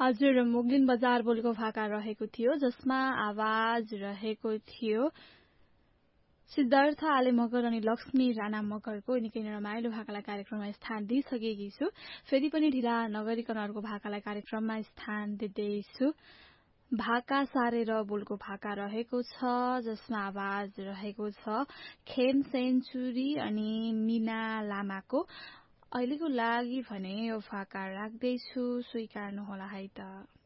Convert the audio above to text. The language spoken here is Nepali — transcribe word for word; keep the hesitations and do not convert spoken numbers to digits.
हजुर मुगलिन बजार बोलको भाका रहेको थियो जसमा आवाज रहेको थियो सिद्धार्थ आले मगर अनि लक्ष्मी राणा मगरको। निकै नै रमाइलो भाकालाई कार्यक्रममा स्थान दिइसकेकी छु। फेरि पनि ढिला नगरिकन अर्को भाकालाई कार्यक्रममा स्थान दिँदैछु। भाका सारेर बोलको भाका रहेको छ जसमा आवाज रहेको छ खेम सेन्चुरी अनि मीना लामाको। अहिलेको लागि भने यो भाका राख्दैछु, स्वीकार्नुहोला है त।